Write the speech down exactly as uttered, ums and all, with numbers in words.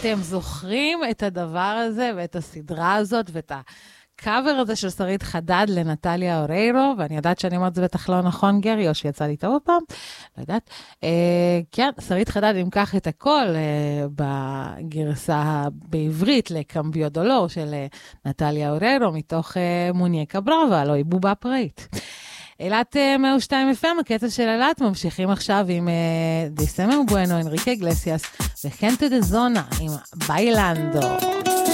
אתם זוכרים את הדבר הזה ואת הסדרה הזאת ואת הקאבר הזה של שרית חדד לנטליה אוריירו, ואני יודעת שאני אומרת זה בטח לא נכון גרי, או שיצא לי טוב פעם, לא יודעת. אה, כן, שרית חדד ימקח את הכל אה, בגרסה בעברית לקמביו דולור של אה, נטליה אוריירו, מתוך אה, מונייקה ברבה, לא היא בובה פראית. אילת מאה ושתיים אף אם, הקטע של אילת, ממשיכים עכשיו עם דיסמר בואנו, אנריקה גלסיאס, וחנטה דה זונה עם ביילנדו.